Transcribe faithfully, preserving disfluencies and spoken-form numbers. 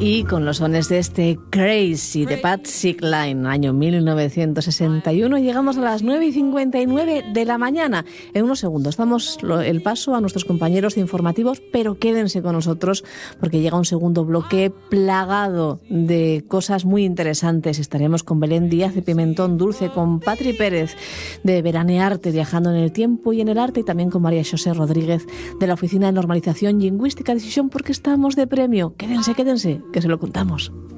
Y con los sones de este Crazy de Patsy Cline, año mil novecientos sesenta y uno, llegamos a las nueve y cincuenta y nueve de la mañana. En unos segundos damos el paso a nuestros compañeros de informativos, pero quédense con nosotros porque llega un segundo bloque plagado de cosas muy interesantes. Estaremos con Belén Díaz de Pimentón Dulce, con Patri Pérez de Veranearte, viajando en el tiempo y en el arte, y también con María José Rodríguez de la Oficina de Normalización Lingüística Decisión, porque estamos de premio. Quédense, quédense, que se lo contamos.